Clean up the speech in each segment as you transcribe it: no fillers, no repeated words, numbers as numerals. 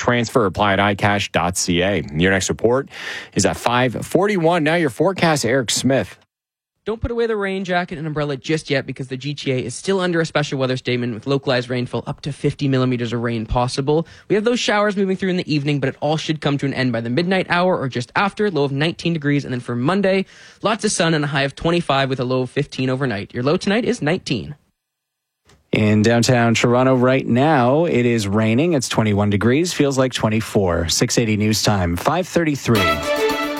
transfer. Apply at iCash.ca. Your next report is at 5:41. Now your forecast, Eric Smith. Don't put away the rain jacket and umbrella just yet because the GTA is still under a special weather statement with localized rainfall up to 50 millimeters of rain possible. We have those showers moving through in the evening, but it all should come to an end by the midnight hour or just after. Low of 19 degrees. And then for Monday, lots of sun and a high of 25 with a low of 15 overnight. Your low tonight is 19. In downtown Toronto right now, it is raining. It's 21 degrees. Feels like 24. 680 news time, 5:33.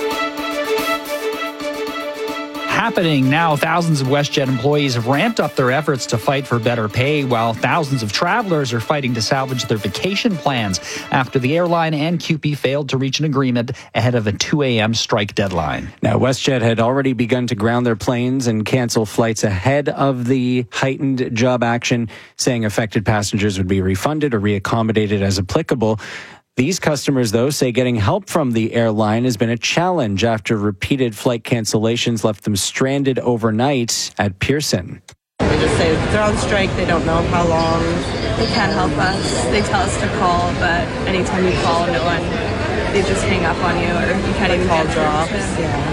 Happening now, thousands of WestJet employees have ramped up their efforts to fight for better pay, while thousands of travelers are fighting to salvage their vacation plans after the airline and CUPE failed to reach an agreement ahead of a 2 a.m. strike deadline. Now, WestJet had already begun to ground their planes and cancel flights ahead of the heightened job action, saying affected passengers would be refunded or reaccommodated as applicable. These customers, though, say getting help from the airline has been a challenge after repeated flight cancellations left them stranded overnight at Pearson. They just say they're on strike, they don't know how long. They can't help us. They tell us to call, but anytime you call, no one, they just hang up on you or you can't even call drops. Yeah.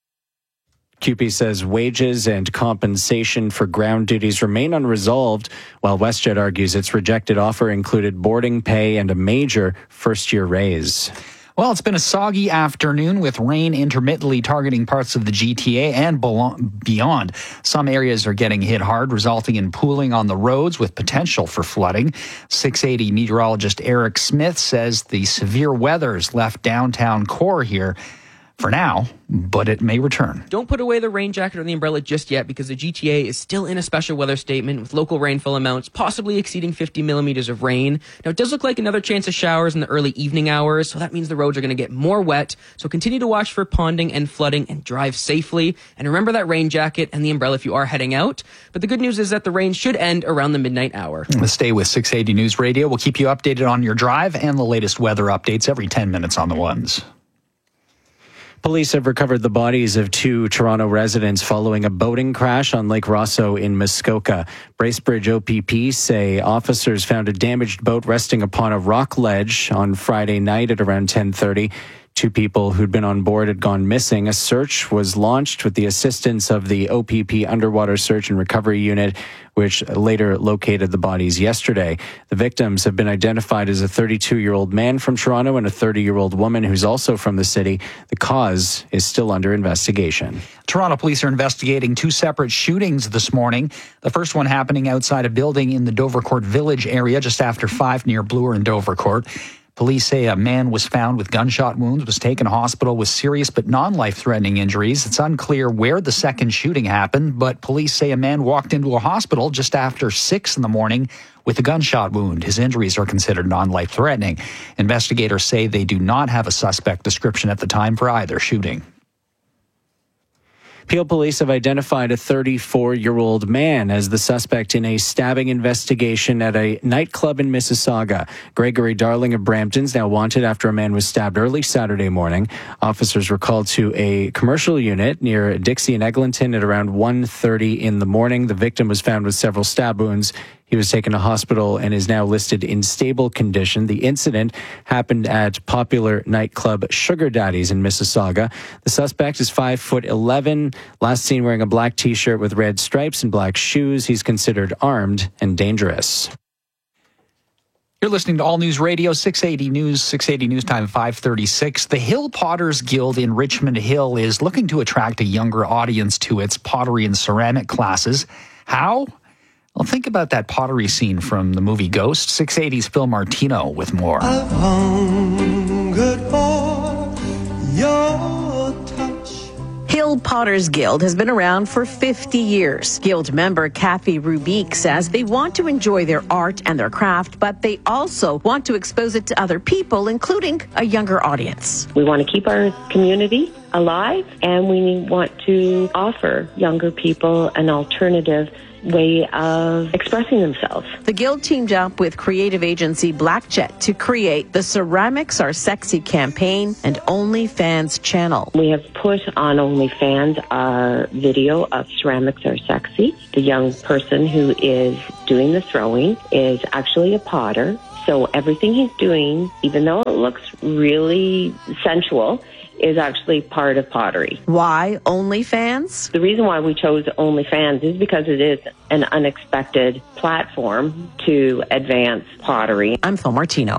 CUPE says wages and compensation for ground duties remain unresolved, while WestJet argues its rejected offer included boarding pay and a major first-year raise. Well, it's been a soggy afternoon with rain intermittently targeting parts of the GTA and beyond. Some areas are getting hit hard, resulting in pooling on the roads with potential for flooding. 680 meteorologist Eric Smith says the severe weather's left downtown core here for now, but it may return. Don't put away the rain jacket or the umbrella just yet because the GTA is still in a special weather statement with local rainfall amounts possibly exceeding 50 millimeters of rain. Now, it does look like another chance of showers in the early evening hours, so that means the roads are going to get more wet. So continue to watch for ponding and flooding and drive safely. And remember that rain jacket and the umbrella if you are heading out. But the good news is that the rain should end around the midnight hour. Stay with 680 News Radio. We'll keep you updated on your drive and the latest weather updates every 10 minutes on the ones. Police have recovered the bodies of 2 Toronto residents following a boating crash on Lake Rosso in Muskoka. Bracebridge OPP say officers found a damaged boat resting upon a rock ledge on Friday night at around 10:30. 2 people who'd been on board had gone missing. A search was launched with the assistance of the OPP Underwater Search and Recovery Unit, which later located the bodies yesterday. The victims have been identified as a 32-year-old man from Toronto and a 30-year-old woman who's also from the city. The cause is still under investigation. Toronto police are investigating 2 separate shootings this morning. The first one happening outside a building in the Dovercourt Village area just after 5 near Bloor and Dovercourt. Police say a man was found with gunshot wounds, was taken to hospital with serious but non-life-threatening injuries. It's unclear where the second shooting happened, but police say a man walked into a hospital just after 6 in the morning with a gunshot wound. His injuries are considered non-life-threatening. Investigators say they do not have a suspect description at the time for either shooting. Peel police have identified a 34-year-old man as the suspect in a stabbing investigation at a nightclub in Mississauga. Gregory Darling of Brampton is now wanted after a man was stabbed early Saturday morning. Officers were called to a commercial unit near Dixie and Eglinton at around 1:30 in the morning. The victim was found with several stab wounds. He was taken to hospital and is now listed in stable condition. The incident happened at popular nightclub Sugar Daddies in Mississauga. The suspect is 5'11", last seen wearing a black T-shirt with red stripes and black shoes. He's considered armed and dangerous. You're listening to All News Radio, 680 News, 680 News Time, 5:36. The Hill Potters Guild in Richmond Hill is looking to attract a younger audience to its pottery and ceramic classes. How? Well, think about that pottery scene from the movie Ghost. 680's Phil Martino with more. I've hungered for your touch. Hill Potters Guild has been around for 50 years. Guild member Kathy Rubique says they want to enjoy their art and their craft, but they also want to expose it to other people, including a younger audience. We want to keep our community alive, and we want to offer younger people an alternative way of expressing themselves. The Guild teamed up with creative agency Blackjet to create the Ceramics Are Sexy campaign and OnlyFans channel. We have put on OnlyFans our video of Ceramics Are Sexy. The young person who is doing the throwing is actually a potter. So everything he's doing, even though it looks really sensual, is actually part of pottery. Why OnlyFans? The reason why we chose OnlyFans is because it is an unexpected platform to advance pottery. I'm Phil Martino.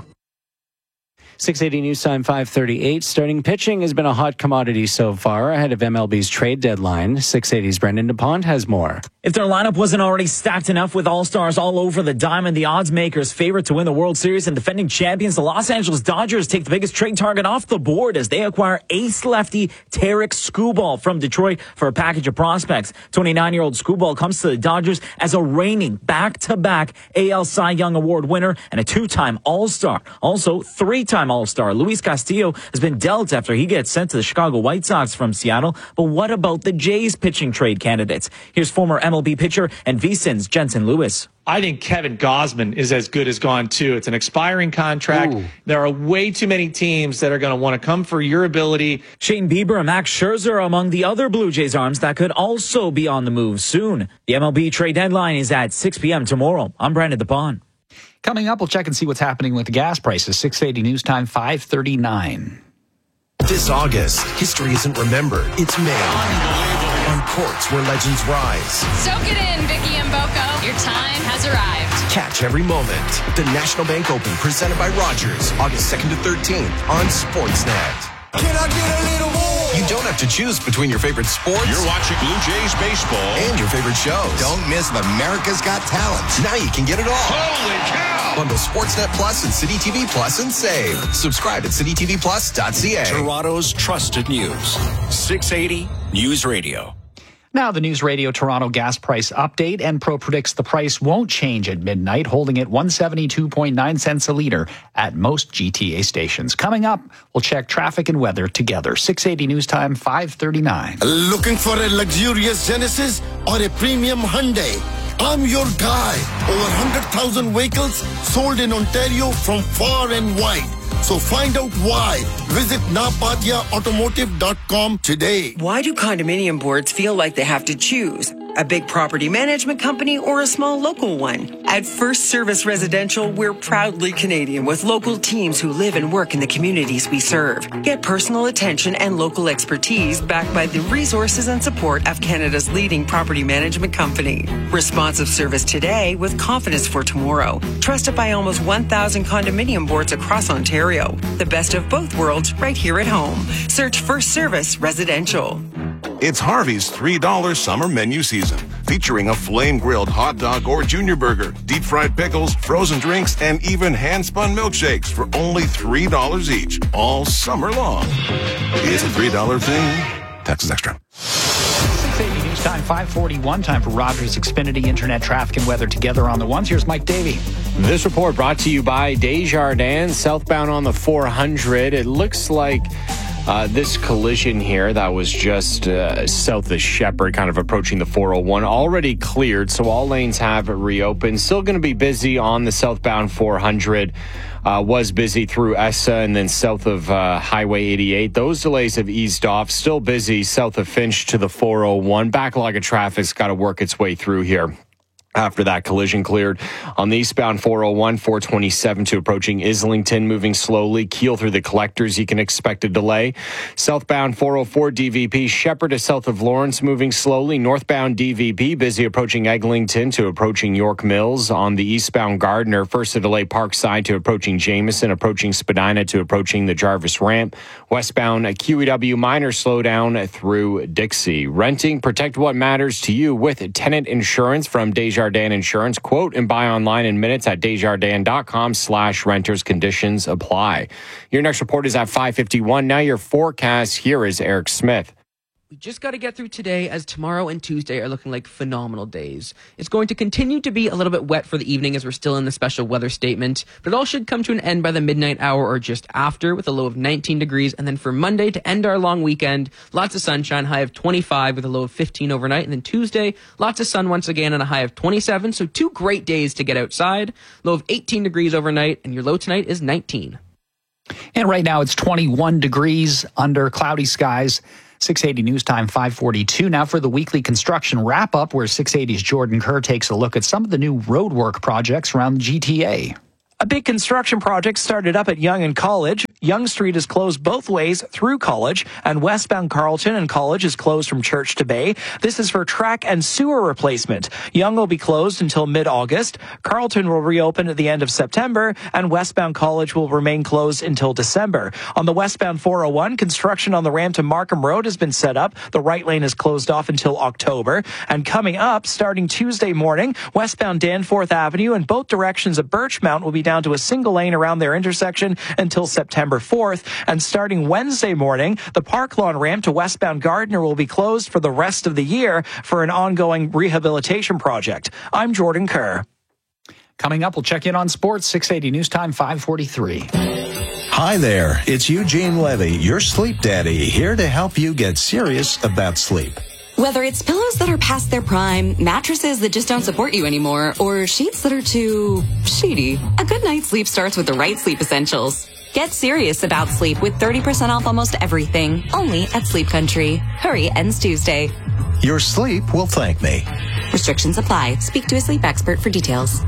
680 News Time 538. Starting pitching has been a hot commodity so far ahead of MLB's trade deadline. 680's Brendan DuPont has more. If their lineup wasn't already stacked enough with all-stars all over the diamond, the odds makers favorite to win the World Series and defending champions, the Los Angeles Dodgers take the biggest trade target off the board as they acquire ace lefty Tarek Skubal from Detroit for a package of prospects. 29-year-old Skubal comes to the Dodgers as a reigning back-to-back AL Cy Young Award winner and a two-time All-Star. Also, three-time All-Star Luis Castillo has been dealt after he gets sent to the Chicago White Sox from Seattle. But what about the Jays pitching trade candidates? Here's former MLB pitcher and VSiN's Jensen Lewis. I think Kevin Gausman is as good as gone, too. It's an expiring contract. Ooh. There are way too many teams that are going to want to come for your ability. Shane Bieber and Max Scherzer are among the other Blue Jays arms that could also be on the move soon. The MLB trade deadline is at 6 p.m. tomorrow. I'm Brandon DuPont. Coming up, we'll check and see what's happening with the gas prices. 680 News Time 539. This August, history isn't remembered, it's made. On courts where legends rise. Soak it in, Vicky and Boko. Your time has arrived. Catch every moment. The National Bank Open, presented by Rogers, August 2nd to 13th on Sportsnet. Can I get a little more? You don't have to choose between your favorite sports. You're watching Blue Jays baseball. And your favorite shows. Don't miss America's Got Talent. Now you can get it all. Holy cow! Bundle Sportsnet Plus and City TV Plus and save. Subscribe at citytvplus.ca. Toronto's trusted news. 680 News Radio. Now the News Radio Toronto gas price update. Enpro predicts the price won't change at midnight, holding at 172.9 cents a litre at most GTA stations. Coming up, we'll check traffic and weather together. 680 News Time 539. Looking for a luxurious Genesis or a premium Hyundai? I'm your guy. Over 100,000 vehicles sold in Ontario from far and wide. So find out why. Visit napadiaautomotive.com today. Why do condominium boards feel like they have to choose? A big property management company or a small local one? At First Service Residential, we're proudly Canadian with local teams who live and work in the communities we serve. Get personal attention and local expertise backed by the resources and support of Canada's leading property management company. Responsive service today with confidence for tomorrow. Trusted by almost 1,000 condominium boards across Ontario. The best of both worlds right here at home. Search First Service Residential. It's Harvey's $3 summer menu season, featuring a flame-grilled hot dog or junior burger, deep-fried pickles, frozen drinks, and even hand-spun milkshakes for only $3 each, all summer long. It's a $3 thing. Taxes extra. 680 News Time 541. Time for Rogers Xfinity Internet traffic and weather together on the ones. Here's Mike Davey. This report brought to you by Desjardins, southbound on the 400. It looks like this collision here that was just south of Shepherd, kind of approaching the 401, already cleared, so all lanes have reopened. Still going to be busy on the southbound 400. Was busy through ESSA and then south of Highway 88. Those delays have eased off. Still busy south of Finch to the 401. Backlog of traffic's got to work its way through here. After that collision cleared on the eastbound 401, 427 to approaching Islington, moving slowly. Keel through the collectors, you can expect a delay. Southbound 404 DVP, Shepherd to south of Lawrence, moving slowly. Northbound DVP, busy approaching Eglinton to approaching York Mills. On the eastbound Gardiner, first a delay Parkside to approaching Jameson, approaching Spadina to approaching the Jarvis Ramp. Westbound QEW, minor slowdown through Dixie. Renting, protect what matters to you with tenant insurance from Desjardins Insurance. Quote and buy online in minutes at desjardins.com/renters. Conditions apply. Your next report is at 5:51. Now your forecast. Here is Eric Smith. We just got to get through today, as tomorrow and Tuesday are looking like phenomenal days. It's going to continue to be a little bit wet for the evening as we're still in the special weather statement, but it all should come to an end by the midnight hour or just after, with a low of 19 degrees. And then for Monday, to end our long weekend, lots of sunshine, high of 25 with a low of 15 overnight. And then Tuesday, lots of sun once again and a high of 27. So 2 great days to get outside. Low of 18 degrees overnight, and your low tonight is 19. And right now it's 21 degrees under cloudy skies. 680 News Time 542. Now for the weekly construction wrap-up, where 680's Jordan Kerr takes a look at some of the new roadwork projects around the GTA. A big construction project started up at Yonge and College. Yonge Street is closed both ways through College, and westbound Carleton and College is closed from Church to Bay. This is for track and sewer replacement. Yonge will be closed until mid-August. Carleton will reopen at the end of September, and westbound College will remain closed until December. On the westbound 401, construction on the ramp to Markham Road has been set up. The right lane is closed off until October. And coming up, starting Tuesday morning, westbound Danforth Avenue and both directions of Birchmount will be down to a single lane around their intersection until September 4th. And starting Wednesday morning, the Park Lawn ramp to westbound Gardner will be closed for the rest of the year for an ongoing rehabilitation project. I'm Jordan Kerr. Coming up, we'll check in on sports. 680 News Time, 5:43. Hi there, it's Eugene Levy, your sleep daddy, here to help you get serious about sleep. Whether it's pillows that are past their prime, mattresses that just don't support you anymore, or sheets that are too sheety, a good night's sleep starts with the right sleep essentials. Get serious about sleep with 30% off almost everything, only at Sleep Country. Hurry, ends Tuesday. Your sleep will thank me. Restrictions apply. Speak to a sleep expert for details.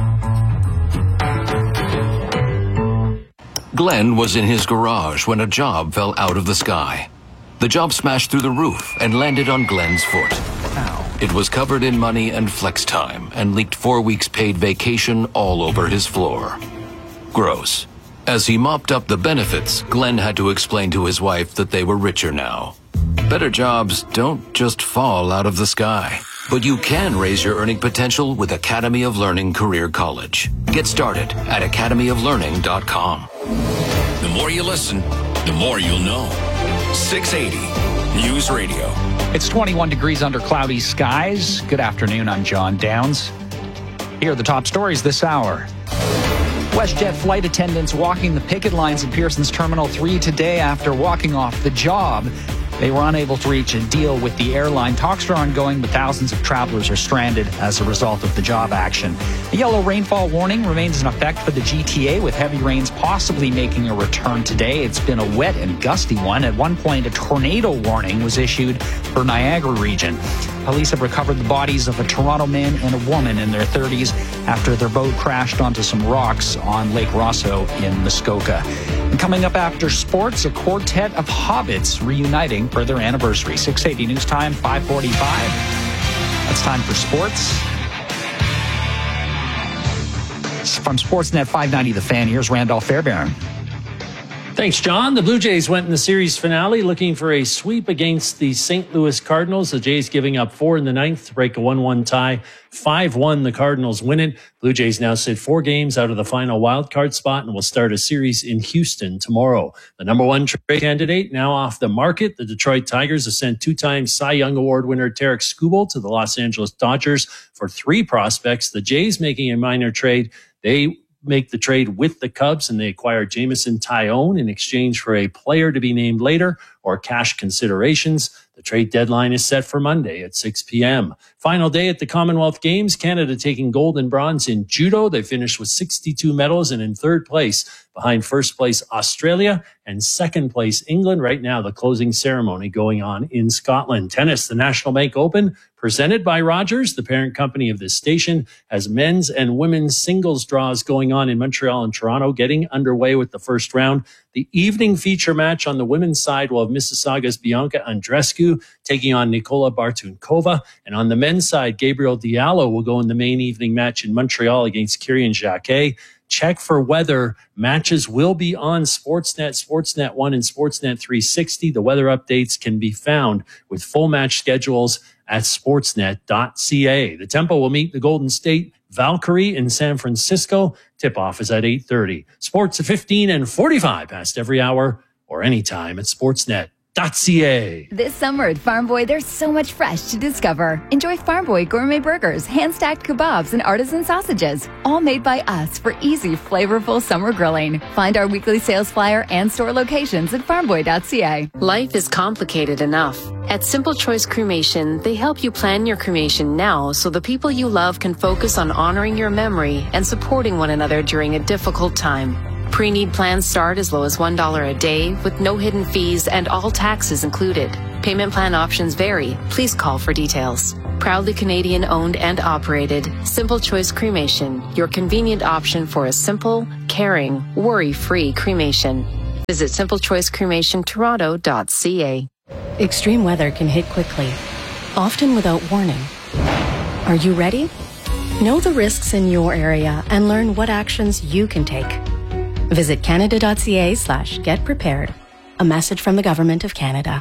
Glenn was in his garage when a job fell out of the sky. The job smashed through the roof and landed on Glenn's foot. Ow. It was covered in money and flex time and leaked 4 weeks paid vacation all over his floor. Gross. As he mopped up the benefits, Glenn had to explain to his wife that they were richer now. Better jobs don't just fall out of the sky. But you can raise your earning potential with Academy of Learning Career College. Get started at academyoflearning.com. The more you listen, the more you'll know. 680 News Radio. It's 21 degrees under cloudy skies. Good afternoon, I'm John Downs. Here are the top stories this hour. WestJet flight attendants walking the picket lines in Pearson's Terminal 3 today after walking off the job. They were unable to reach a deal with the airline. Talks are ongoing, but thousands of travelers are stranded as a result of the job action. A yellow rainfall warning remains in effect for the GTA, with heavy rains possibly making a return today. It's been a wet and gusty one. At one point, a tornado warning was issued for Niagara region. Police have recovered the bodies of a Toronto man and a woman in their 30s after their boat crashed onto some rocks on Lake Rosso in Muskoka. And coming up after sports, a quartet of hobbits reuniting for their anniversary. 680 News Time, 5:45. It's time for sports. From Sportsnet 590 The Fan, here's Randolph Fairbairn. Thanks, John. The Blue Jays went in the series finale looking for a sweep against the St. Louis Cardinals. The Jays giving up 4 in the ninth to break a 1-1 tie. 5-1, the Cardinals win it. Blue Jays now sit 4 games out of the final wildcard spot and will start a series in Houston tomorrow. The number 1 trade candidate now off the market. The Detroit Tigers have sent 2-time Cy Young Award winner Tarek Skubal to the Los Angeles Dodgers for 3 prospects. The Jays making a minor trade. They make the trade with the Cubs, and they acquire Jameson Taillon in exchange for a player to be named later or cash considerations. The trade deadline is set for Monday at 6 p.m. Final day at the Commonwealth Games. Canada taking gold and bronze in judo. They finished with 62 medals and in 3rd place behind 1st place Australia and 2nd place England. Right now, the closing ceremony going on in Scotland. Tennis, the National Bank Open, presented by Rogers, the parent company of this station, has men's and women's singles draws going on in Montreal and Toronto, getting underway with the first round. The evening feature match on the women's side will have Mississauga's Bianca Andreescu taking on Nikola Bartunkova. And on the men's side, Gabriel Diallo will go in the main evening match in Montreal against Kyrian Jacquet. Check for weather. Matches will be on Sportsnet, Sportsnet 1, and Sportsnet 360. The weather updates can be found with full match schedules at sportsnet.ca. The Tempo will meet the Golden State Valkyrie in San Francisco. Tip-off is at 8:30. Sports at 15 and 45 past every hour or anytime at sportsnet.ca. This summer at Farm Boy, there's so much fresh to discover. Enjoy Farm Boy gourmet burgers, hand-stacked kebabs, and artisan sausages, all made by us for easy, flavorful summer grilling. Find our weekly sales flyer and store locations at farmboy.ca. Life is complicated enough. At Simple Choice Cremation, they help you plan your cremation now so the people you love can focus on honoring your memory and supporting one another during a difficult time. Pre-need plans start as low as $1 a day with no hidden fees and all taxes included. Payment plan options vary. Please call for details. Proudly Canadian owned and operated, Simple Choice Cremation, your convenient option for a simple, caring, worry-free cremation. Visit simplechoicecremationtoronto.ca. Extreme weather can hit quickly, often without warning. Are you ready? Know the risks in your area and learn what actions you can take. Visit canada.ca/getprepared. A message from the Government of Canada.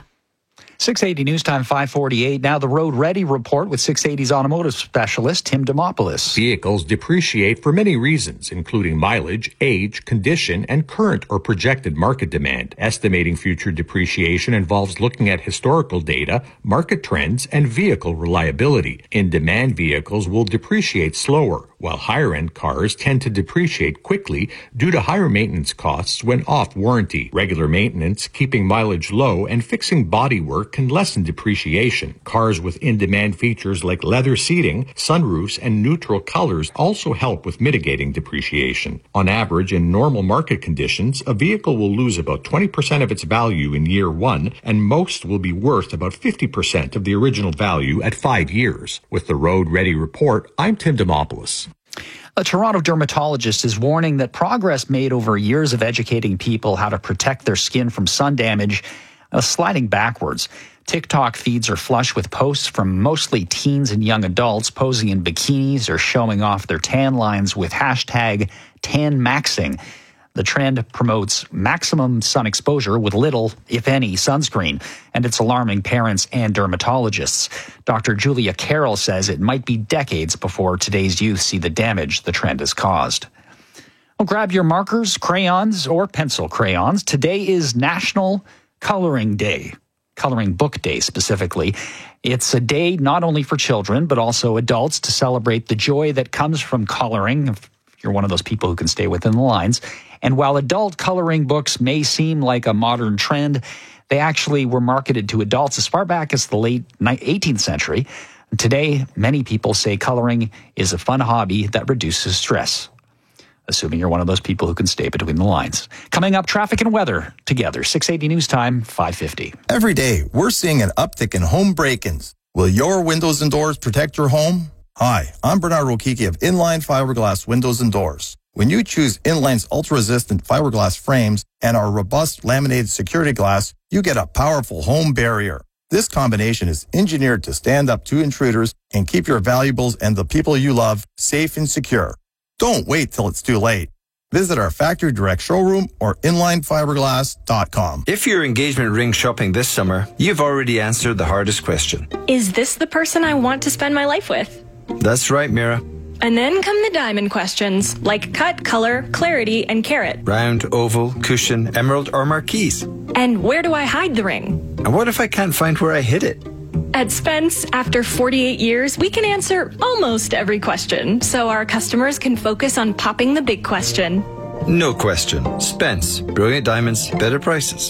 680 News Time, 548. Now the Road Ready Report with 680's automotive specialist, Tim Demopoulos. Vehicles depreciate for many reasons, including mileage, age, condition, and current or projected market demand. Estimating future depreciation involves looking at historical data, market trends, and vehicle reliability. In-demand vehicles will depreciate slower, while higher-end cars tend to depreciate quickly due to higher maintenance costs when off warranty. Regular maintenance, keeping mileage low, and fixing bodywork can lessen depreciation. Cars with in-demand features like leather seating, sunroofs, and neutral colors also help with mitigating depreciation. On average, in normal market conditions, a vehicle will lose about 20% of its value in year one, and most will be worth about 50% of the original value at 5 years. With the Road Ready Report, I'm Tim Demopoulos. A Toronto dermatologist is warning that progress made over years of educating people how to protect their skin from sun damage sliding backwards. TikTok feeds are flush with posts from mostly teens and young adults posing in bikinis or showing off their tan lines with hashtag #TanMaxing. The trend promotes maximum sun exposure with little, if any, sunscreen, and it's alarming parents and dermatologists. Dr. Julia Carroll says it might be decades before today's youth see the damage the trend has caused. Well, grab your markers, crayons, or pencil crayons. Today is National Coloring Day, Coloring Book Day specifically. It's a day not only for children, but also adults to celebrate the joy that comes from coloring, if you're one of those people who can stay within the lines. And while adult coloring books may seem like a modern trend, they actually were marketed to adults as far back as the late 18th century. Today, many people say coloring is a fun hobby that reduces stress. Assuming you're one of those people who can stay between the lines. Coming up, traffic and weather together. 680 News Time, 550. Every day, we're seeing an uptick in home break-ins. Will your windows and doors protect your home? Hi, I'm Bernard Rokiki of Inline Fiberglass Windows and Doors. When you choose Inline's ultra-resistant fiberglass frames and our robust laminated security glass, you get a powerful home barrier. This combination is engineered to stand up to intruders and keep your valuables and the people you love safe and secure. Don't wait till it's too late. Visit our factory direct showroom or inlinefiberglass.com. If you're engagement ring shopping this summer, you've already answered the hardest question. Is this the person I want to spend my life with? That's right, Mira. And then come the diamond questions, like cut, color, clarity, and carat. Round, oval, cushion, emerald, or marquise. And where do I hide the ring? And what if I can't find where I hid it? At Spence, after 48 years, we can answer almost every question, so our customers can focus on popping the big question. No question. Spence. Brilliant diamonds, better prices.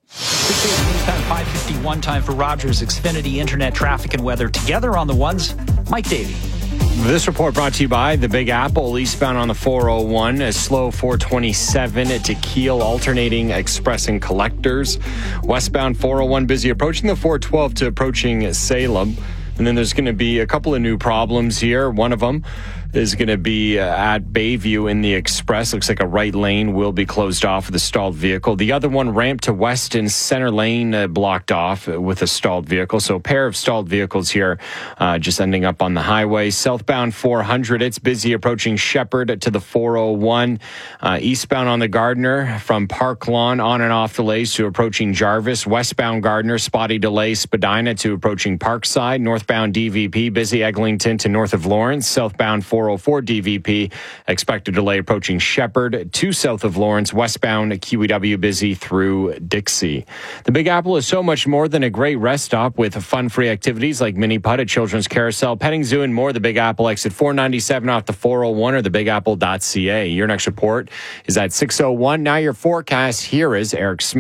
551 time for Rogers Xfinity Internet traffic and weather. Together on the ones, Mike Davey. This report brought to you by the Big Apple, eastbound on the 401, a slow 427 to Kiel, alternating express and collectors. Westbound 401 busy approaching the 412 to approaching Salem. And then there's going to be a couple of new problems here. One of them is going to be at Bayview in the Express. Looks like a right lane will be closed off with a stalled vehicle. The other one, ramp to Weston, center lane blocked off with a stalled vehicle. So a pair of stalled vehicles here just ending up on the highway. Southbound 400, it's busy approaching Shepherd to the 401. Eastbound on the Gardner from Park Lawn on and off delays to approaching Jarvis. Westbound Gardner, spotty delay, Spadina to approaching Parkside. Northbound DVP, busy Eglinton to north of Lawrence. Southbound 404 DVP, expected delay approaching Shepherd to south of Lawrence. Westbound QEW busy through Dixie. The Big Apple is so much more than a great rest stop with fun-free activities like mini putt at Children's Carousel, petting zoo, and more. The Big Apple exit 497 off the 401 or thebigapple.ca. Your next report is at 6:01. Now your forecast. Here is Eric Smith.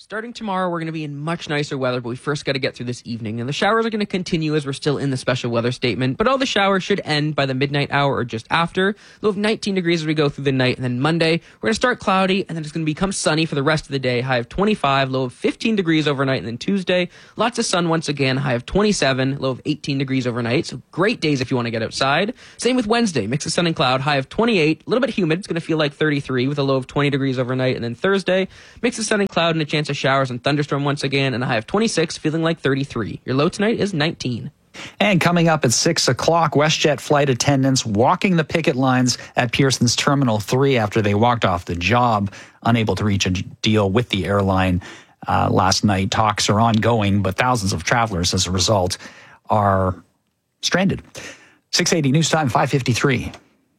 Starting tomorrow, we're going to be in much nicer weather, but we first got to get through this evening. And the showers are going to continue as we're still in the special weather statement, but all the showers should end by the midnight hour or just after. Low of 19 degrees as we go through the night. And then Monday, we're going to start cloudy, and then it's going to become sunny for the rest of the day. High of 25, low of 15 degrees overnight. And then Tuesday, lots of sun once again. High of 27, low of 18 degrees overnight. So great days if you want to get outside. Same with Wednesday, mix of sun and cloud. High of 28, a little bit humid. It's going to feel like 33 with a low of 20 degrees overnight. And then Thursday, mix of sun and cloud and a chance of showers and thunderstorm once again, and a high of 26, feeling like 33. Your low tonight is 19. And coming up at 6 o'clock, WestJet flight attendants walking the picket lines at Pearson's Terminal 3 after they walked off the job, unable to reach a deal with the airline last night. Talks are ongoing, but thousands of travelers as a result are stranded. 680 News Time, 5:53.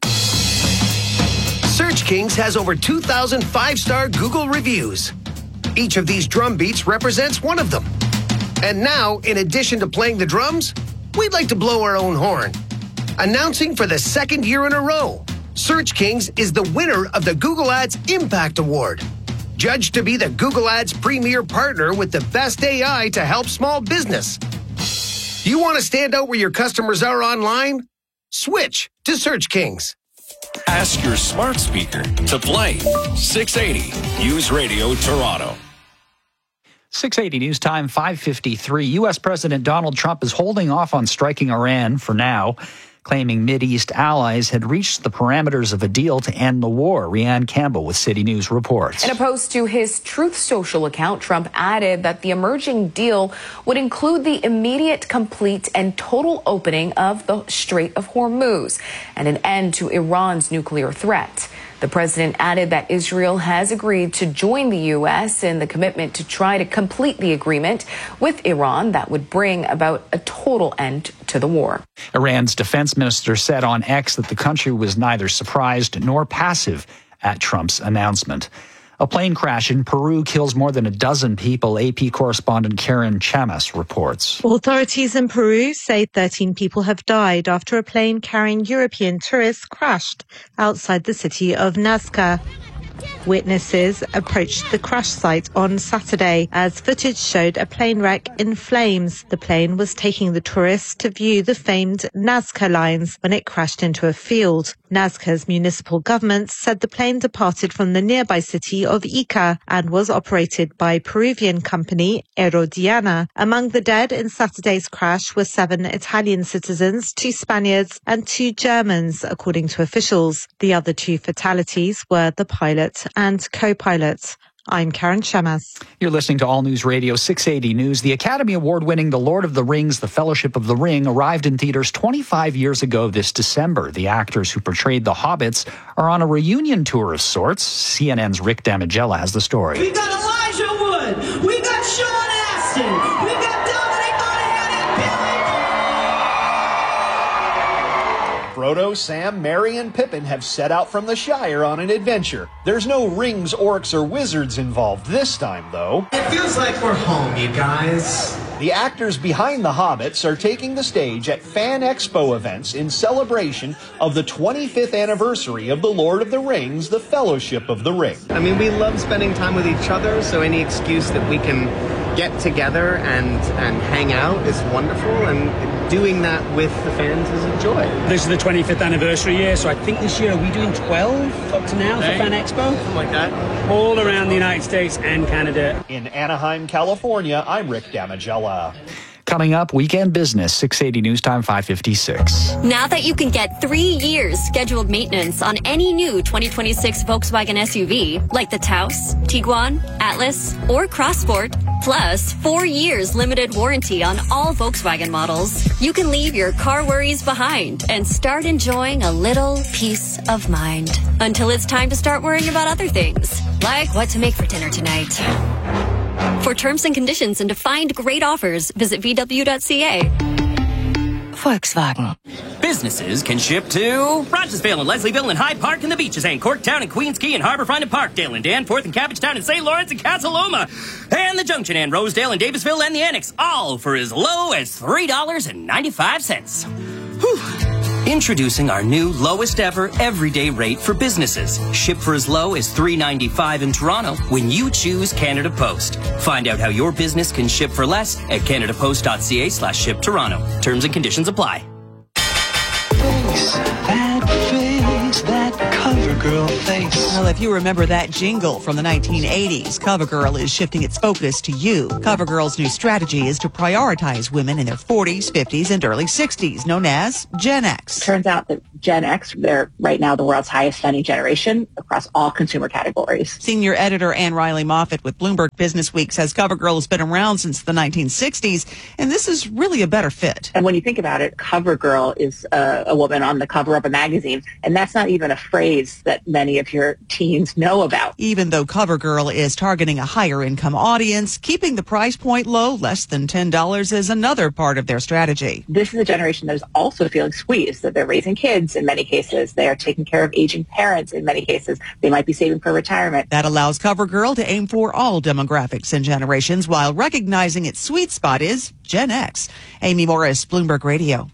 Search Kings has over 2,000 five-star Google reviews. Each of these drum beats represents one of them. And now, in addition to playing the drums, we'd like to blow our own horn. Announcing for the second year in a row, Search Kings is the winner of the Google Ads Impact Award. Judged to be the Google Ads premier partner with the best AI to help small business. You want to stand out where your customers are online? Switch to Search Kings. Ask your smart speaker to play 680 News Radio Toronto. 680 News Time, 5:53. U.S. President Donald Trump is holding off on striking Iran for now, claiming Mideast allies had reached the parameters of a deal to end the war. Rianne Campbell with City News reports. In a post to his Truth Social account, Trump added that the emerging deal would include the immediate, complete, and total opening of the Strait of Hormuz and an end to Iran's nuclear threat. The president added that Israel has agreed to join the U.S. in the commitment to try to complete the agreement with Iran that would bring about a total end to the war. Iran's defense minister said on X that the country was neither surprised nor passive at Trump's announcement. A plane crash in Peru kills more than a dozen people, AP correspondent Karen Chamas reports. Authorities in Peru say 13 people have died after a plane carrying European tourists crashed outside the city of Nazca. Witnesses approached the crash site on Saturday as footage showed a plane wreck in flames. The plane was taking the tourists to view the famed Nazca lines when it crashed into a field. Nazca's municipal government said the plane departed from the nearby city of Ica and was operated by Peruvian company Aerodiana. Among the dead in Saturday's crash were 7 Italian citizens, 2 Spaniards and 2 Germans, according to officials. The other 2 fatalities were the pilot and co-pilot. I'm Karen Chamas. You're listening to All News Radio 680 News. The Academy Award-winning The Lord of the Rings, The Fellowship of the Ring arrived in theaters 25 years ago this December. The actors who portrayed the hobbits are on a reunion tour of sorts. CNN's Rick Damigella has the story. We got Elijah Wood. We got Sean Astin. We got Dominic Monaghan and Billy. Frodo, Sam, Merry, and Pippin have set out from the Shire on an adventure. There's no rings, orcs, or wizards involved this time, though. It feels like we're home, you guys. The actors behind the Hobbits are taking the stage at Fan Expo events in celebration of the 25th anniversary of The Lord of the Rings, The Fellowship of the Ring. I mean, we love spending time with each other, so any excuse that we can get together and hang out is wonderful, and doing that with the fans is a joy. This is the 25th anniversary year, so I think this year we're doing 12 up to now for Fan Expo. Something like that. All around the United States and Canada. In Anaheim, California, I'm Rick Damigella. Coming up, Weekend Business, 680 News Time, 5:56. Now that you can get 3 years scheduled maintenance on any new 2026 Volkswagen SUV, like the Taos, Tiguan, Atlas, or Crossport, plus 4 years limited warranty on all Volkswagen models, you can leave your car worries behind and start enjoying a little peace of mind. Until it's time to start worrying about other things, like what to make for dinner tonight. For terms and conditions and to find great offers, visit VW.ca. Volkswagen. Businesses can ship to Rogersville and Leslieville and Hyde Park and the Beaches and Corktown and Queens Quay and Harborfront and Parkdale and Danforth and Cabbagetown and St. Lawrence and Cataloma and the Junction and Rosedale and Davisville and the Annex, all for as low as $3.95. Whew. Introducing our new lowest ever everyday rate for businesses. Ship for as low as $3.95 in Toronto when you choose Canada Post. Find out how your business can ship for less at canadapost.ca/ship Toronto. Terms and conditions apply. That CoverGirl face. Well, if you remember that jingle from the 1980s, CoverGirl is shifting its focus to you. CoverGirl's new strategy is to prioritize women in their 40s, 50s, and early 60s, known as Gen X. Turns out that Gen X, they're right now the world's highest spending generation across all consumer categories. Senior editor Anne Riley Moffat with Bloomberg Businessweek says CoverGirl has been around since the 1960s, and this is really a better fit. And when you think about it, CoverGirl is a woman on the cover of a magazine, and that's not even a phrase that many of your teens know about. Even though CoverGirl is targeting a higher income audience, keeping the price point low, less than $10, is another part of their strategy. This is a generation that is also feeling squeezed, that they're raising kids in many cases. They are taking care of aging parents in many cases. They might be saving for retirement. That allows CoverGirl to aim for all demographics and generations while recognizing its sweet spot is Gen X. Amy Morris, Bloomberg Radio.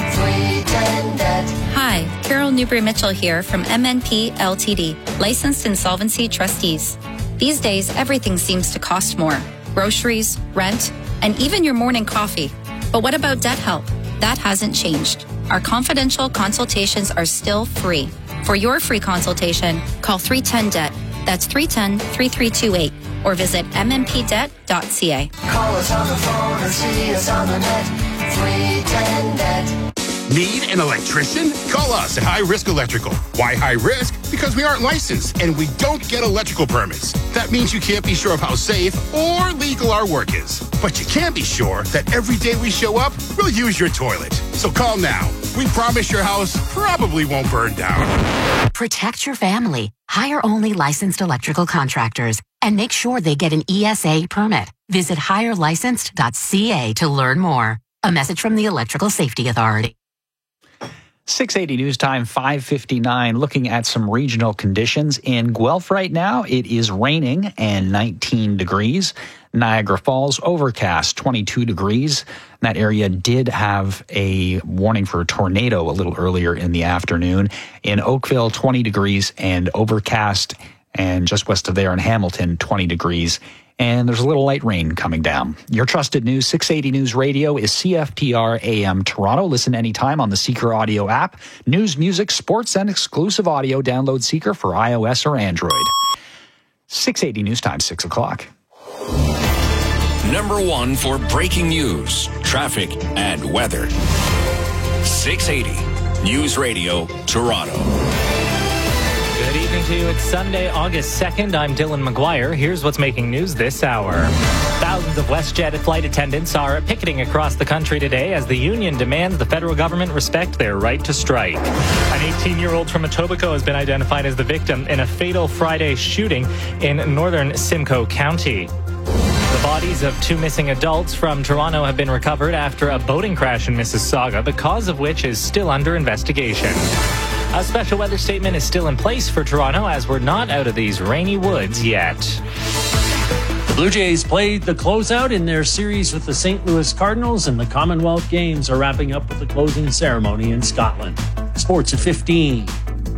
Hi, Carol Newbury-Mitchell here from MNP Ltd, licensed insolvency trustees. These days, everything seems to cost more. Groceries, rent, and even your morning coffee. But what about debt help? That hasn't changed. Our confidential consultations are still free. For your free consultation, call 310-DEBT. That's 310-3328. Or visit mmpdebt.ca. Call us on the phone or see us on the net. 310-DEBT. Need an electrician? Call us at High Risk Electrical. Why high risk? Because we aren't licensed and we don't get electrical permits. That means you can't be sure of how safe or legal our work is. But you can be sure that every day we show up, we'll use your toilet. So call now. We promise your house probably won't burn down. Protect your family. Hire only licensed electrical contractors and make sure they get an ESA permit. Visit hirelicensed.ca to learn more. A message from the Electrical Safety Authority. 680 News Time, 5:59. Looking at some regional conditions. In Guelph right now, it is raining and 19 degrees. Niagara Falls, overcast, 22 degrees. That area did have a warning for a tornado a little earlier in the afternoon. In Oakville, 20 degrees and overcast. And just west of there in Hamilton, 20 degrees. And there's a little light rain coming down. Your trusted news, 680 News Radio, is CFTR AM Toronto. Listen anytime on the Seeker Audio app. News, music, sports, and exclusive audio. Download Seeker for iOS or Android. 680 News Time, 6 o'clock. Number one for breaking news, traffic, and weather. 680 News Radio, Toronto. Good evening to you. It's Sunday, August 2nd. I'm Dylan McGuire. Here's what's making news this hour. Thousands of WestJet flight attendants are picketing across the country today as the union demands the federal government respect their right to strike. An 18-year-old from Etobicoke has been identified as the victim in a fatal Friday shooting in northern Simcoe County. The bodies of two missing adults from Toronto have been recovered after a boating crash in Mississauga, the cause of which is still under investigation. A special weather statement is still in place for Toronto as we're not out of these rainy woods yet. The Blue Jays played the closeout in their series with the St. Louis Cardinals, and the Commonwealth Games are wrapping up with the closing ceremony in Scotland. Sports at 15.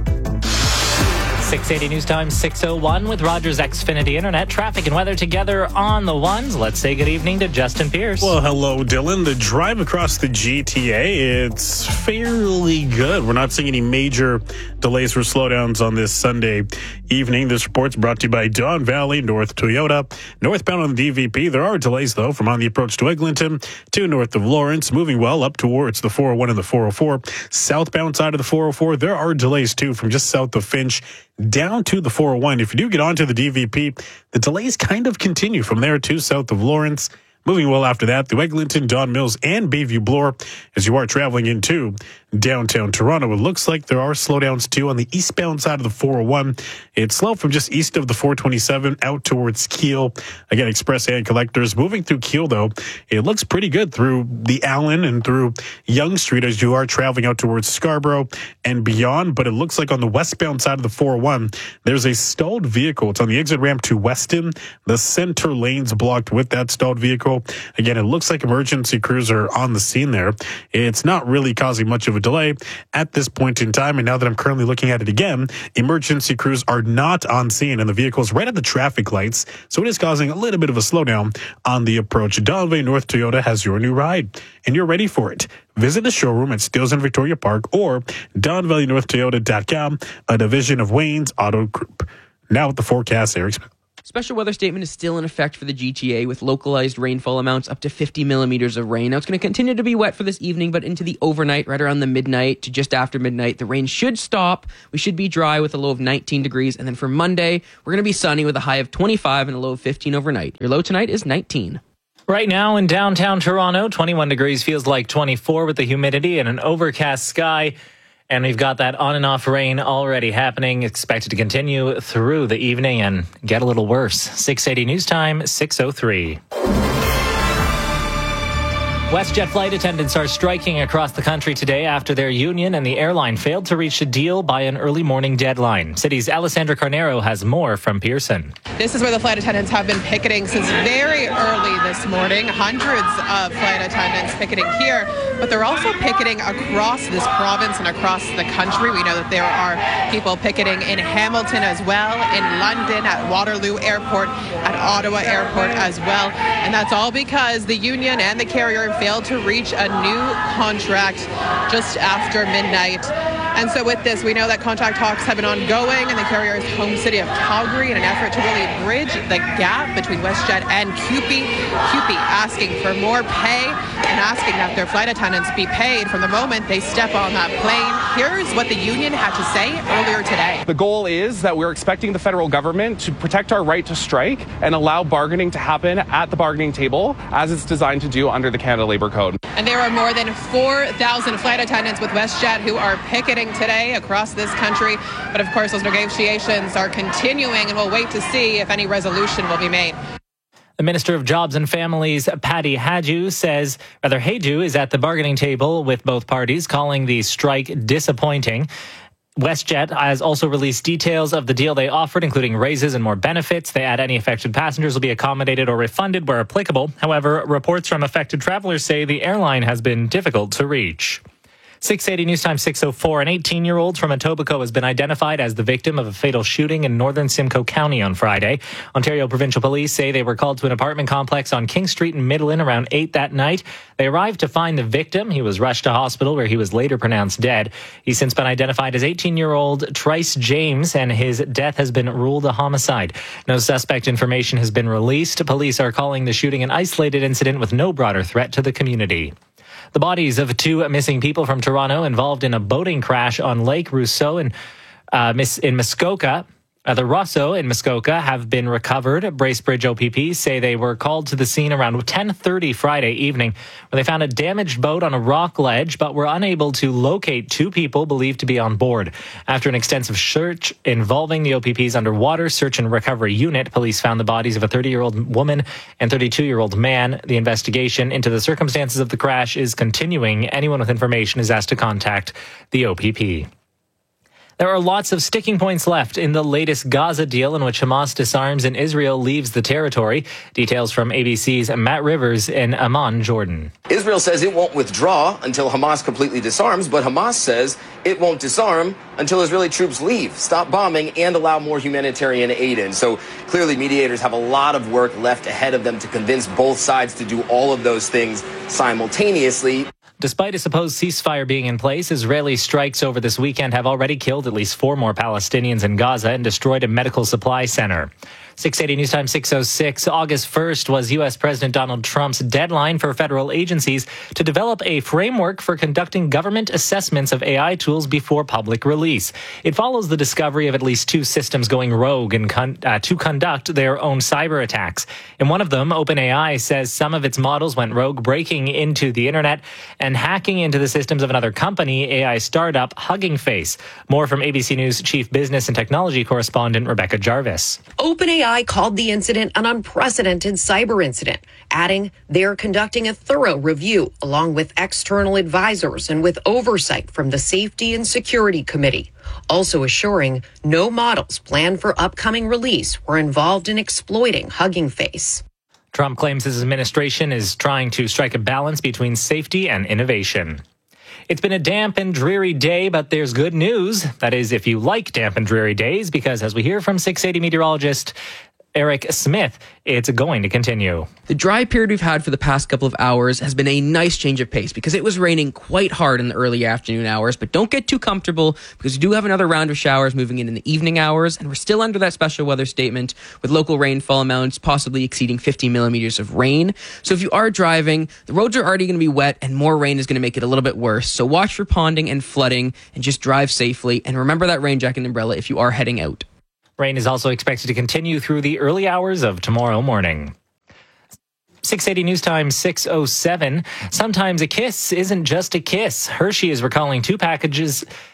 680 News Time, 6:01 with Rogers Xfinity Internet. Traffic and weather together on the ones. Let's say good evening to Justin Pierce. Well, hello, Dylan. The drive across the GTA, it's fairly good. We're not seeing any major delays or slowdowns on this Sunday evening. This report's brought to you by Don Valley North Toyota. Northbound on the DVP, there are delays, though, from on the approach to Eglinton to north of Lawrence, moving well up towards the 401 and the 404. Southbound side of the 404, there are delays, too, from just south of Finch down to the 401. If you do get onto the DVP, the delays kind of continue from there to south of Lawrence. Moving well after that through Eglinton, Don Mills, and Bayview Bloor as you are traveling into downtown Toronto. It looks like there are slowdowns too on the eastbound side of the 401. It's slow from just east of the 427 out towards Keele. Again, Express and Collectors. Moving through Keele, though, it looks pretty good through the Allen and through Yonge Street as you are traveling out towards Scarborough and beyond. But it looks like on the westbound side of the 401, there's a stalled vehicle. It's on the exit ramp to Weston. The center lane's blocked with that stalled vehicle. Toronto. Again, it looks like emergency crews are on the scene there. It's not really causing much of a delay at this point in time. And now that I'm currently looking at it again, emergency crews are not on scene and the vehicle's right at the traffic lights. So it is causing a little bit of a slowdown on the approach. Don Valley North Toyota has your new ride and you're ready for it. Visit the showroom at Steeles and Victoria Park or DonValleyNorthToyota.com, a division of Wayne's Auto Group. Now with the forecast, Eric Smith. Special weather statement is still in effect for the GTA with localized rainfall amounts up to 50 millimeters of rain. Now, it's going to continue to be wet for this evening, but into the overnight, right around the midnight to just after midnight, the rain should stop. We should be dry with a low of 19 degrees. And then for Monday, we're going to be sunny with a high of 25 and a low of 15 overnight. Your low tonight is 19. Right now in downtown Toronto, 21 degrees feels like 24 with the humidity and an overcast sky. And we've got that on and off rain already happening, expected to continue through the evening and get a little worse. 680 News Time, 6:03. WestJet flight attendants are striking across the country today after their union and the airline failed to reach a deal by an early morning deadline. City's Alessandra Carnero has more from Pearson. This is where the flight attendants have been picketing since very early this morning. Hundreds of flight attendants picketing here, but they're also picketing across this province and across the country. We know that there are people picketing in Hamilton as well, in London, at Waterloo Airport, at Ottawa Airport as well. And that's all because the union and the carrier failed to reach a new contract just after midnight. And so with this, we know that contract talks have been ongoing in the carrier's home city of Calgary in an effort to really bridge the gap between WestJet and CUPE. CUPE asking for more pay and asking that their flight attendants be paid from the moment they step on that plane. Here's what the union had to say earlier today. The goal is that we're expecting the federal government to protect our right to strike and allow bargaining to happen at the bargaining table as it's designed to do under the Canada Labour Code. And there are more than 4,000 flight attendants with WestJet who are picketing today across this country. But of course, those negotiations are continuing and we'll wait to see if any resolution will be made. The Minister of Jobs and Families, Patty Hajdu, is at the bargaining table with both parties, calling the strike disappointing. WestJet has also released details of the deal they offered, including raises and more benefits. They add any affected passengers will be accommodated or refunded where applicable. However, reports from affected travelers say the airline has been difficult to reach. 680 News Time 6:04. An 18-year-old from Etobicoke has been identified as the victim of a fatal shooting in northern Simcoe County on Friday. Ontario Provincial Police say they were called to an apartment complex on King Street in Midland around 8 that night. They arrived to find the victim. He was rushed to hospital where he was later pronounced dead. He's since been identified as 18-year-old Trice James, and his death has been ruled a homicide. No suspect information has been released. Police are calling the shooting an isolated incident with no broader threat to the community. The bodies of two missing people from Toronto involved in a boating crash on Lake Rousseau in Muskoka. The Rosso in Muskoka have been recovered. Bracebridge OPP say they were called to the scene around 10:30 Friday evening, where they found a damaged boat on a rock ledge, but were unable to locate two people believed to be on board. After an extensive search involving the OPP's underwater search and recovery unit, police found the bodies of a 30-year-old woman and 32-year-old man. The investigation into the circumstances of the crash is continuing. Anyone with information is asked to contact the OPP. There are lots of sticking points left in the latest Gaza deal in which Hamas disarms and Israel leaves the territory. Details from ABC's Matt Rivers in Amman, Jordan. Israel says it won't withdraw until Hamas completely disarms, but Hamas says it won't disarm until Israeli troops leave, stop bombing, and allow more humanitarian aid in. So clearly mediators have a lot of work left ahead of them to convince both sides to do all of those things simultaneously. Despite a supposed ceasefire being in place, Israeli strikes over this weekend have already killed at least 4 more Palestinians in Gaza and destroyed a medical supply center. 680 News Time 6:06. August 1st was U.S. President Donald Trump's deadline for federal agencies to develop a framework for conducting government assessments of AI tools before public release. It follows the discovery of at least 2 systems going rogue and to conduct their own cyber attacks. In one of them, OpenAI says some of its models went rogue, breaking into the internet and hacking into the systems of another company, AI startup Hugging Face. More from ABC News Chief Business and Technology Correspondent Rebecca Jarvis. OpenAI called the incident an unprecedented cyber incident, adding they're conducting a thorough review along with external advisors and with oversight from the Safety and Security Committee, also assuring no models planned for upcoming release were involved in exploiting Hugging Face. Trump claims his administration is trying to strike a balance between safety and innovation. It's been a damp and dreary day, but there's good news. That is, if you like damp and dreary days, because as we hear from 680 meteorologist Eric Smith, it's going to continue. The dry period we've had for the past couple of hours has been a nice change of pace because it was raining quite hard in the early afternoon hours, but don't get too comfortable because we do have another round of showers moving in the evening hours, and we're still under that special weather statement with local rainfall amounts possibly exceeding 50 millimeters of rain. So if you are driving, the roads are already going to be wet and more rain is going to make it a little bit worse. So watch for ponding and flooding and just drive safely, and remember that rain jacket and umbrella if you are heading out. Rain is also expected to continue through the early hours of tomorrow morning. 680 News Time 6:07. Sometimes a kiss isn't just a kiss. Hershey is recalling two package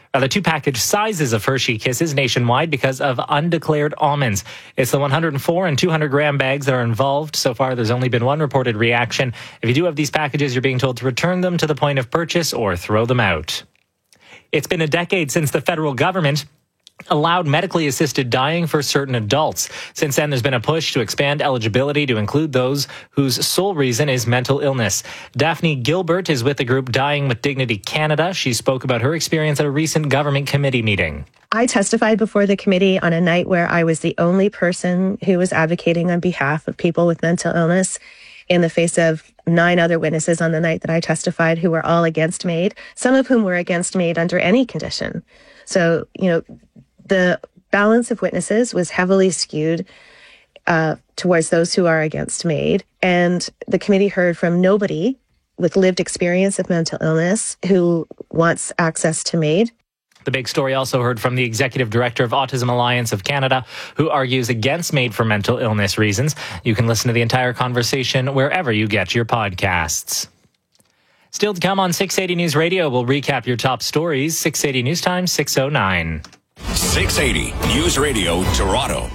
sizes of Hershey Kisses nationwide because of undeclared almonds. It's the 104 and 200 gram bags that are involved. So far, there's only been one reported reaction. If you do have these packages, you're being told to return them to the point of purchase or throw them out. It's been a decade since the federal government allowed medically assisted dying for certain adults. Since then, there's been a push to expand eligibility to include those whose sole reason is mental illness. Daphne Gilbert is with the group Dying with Dignity Canada. She spoke about her experience at a recent government committee meeting. I testified before the committee on a night where I was the only person who was advocating on behalf of people with mental illness in the face of 9 other witnesses on the night that I testified who were all against MAID, some of whom were against MAID under any condition. So, the balance of witnesses was heavily skewed towards those who are against MAID. And the committee heard from nobody with lived experience of mental illness who wants access to MAID. The big story also heard from the executive director of Autism Alliance of Canada, who argues against MAID for mental illness reasons. You can listen to the entire conversation wherever you get your podcasts. Still to come on 680 News Radio, we'll recap your top stories. 680 News Time 6:09. 680 News Radio Toronto.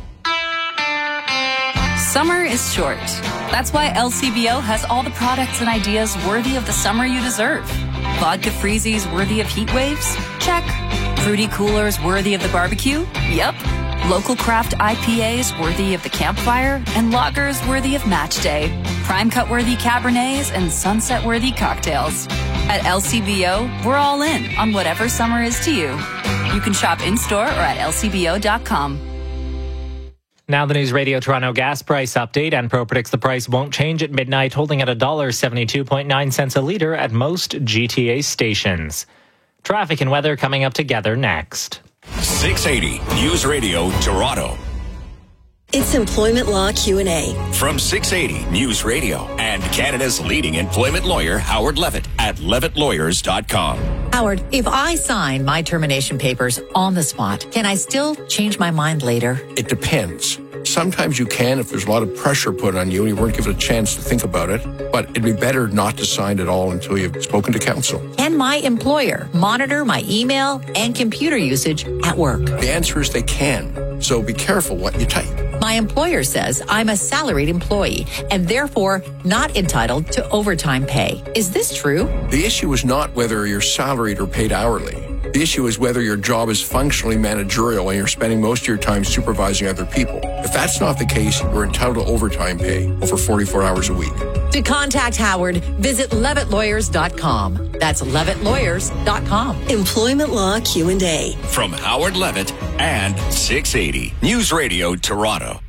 Summer is short. That's why LCBO has all the products and ideas worthy of the summer you deserve. Vodka freezies worthy of heat waves? Check. Fruity coolers worthy of the barbecue? Yep. Local craft IPAs worthy of the campfire, and lagers worthy of match day. Prime cut worthy Cabernets and sunset worthy cocktails. At LCBO, we're all in on whatever summer is to you. You can shop in-store or at lcbo.com. Now the News Radio Toronto gas price update. Enpro predicts the price won't change at midnight, holding at $1.72.9 a litre at most GTA stations. Traffic and weather coming up together next. 680 News Radio Toronto. It's Employment Law Q&A. From 680 News Radio and Canada's leading employment lawyer, Howard Levitt, at levittlawyers.com. Howard, if I sign my termination papers on the spot, can I still change my mind later? It depends. Sometimes you can if there's a lot of pressure put on you and you weren't given a chance to think about it, but it'd be better not to sign at all until you've spoken to counsel. Can my employer monitor my email and computer usage at work? The answer is they can, so be careful what you type. My employer says I'm a salaried employee and therefore not entitled to overtime pay. Is this true? The issue is not whether you're salaried or paid hourly. The issue is whether your job is functionally managerial and you're spending most of your time supervising other people. If that's not the case, you're entitled to overtime pay over 44 hours a week. To contact Howard, visit levittlawyers.com. That's levittlawyers.com. Employment Law Q&A. From Howard Levitt and 680 News Radio Toronto.